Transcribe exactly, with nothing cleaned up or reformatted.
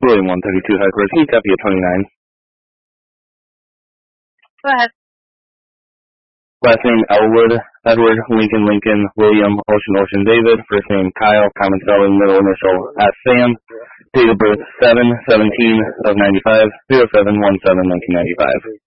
William one thirty-two Hartford, can you copy at twenty-nine? Go ahead. Last name Elwood, Edward, Lincoln, Lincoln, William, Ocean, Ocean, David. First name Kyle, common spelling, middle initial S. Sam. Date of birth seven seventeen of ninety-five, zero seven one seven nineteen ninety-five.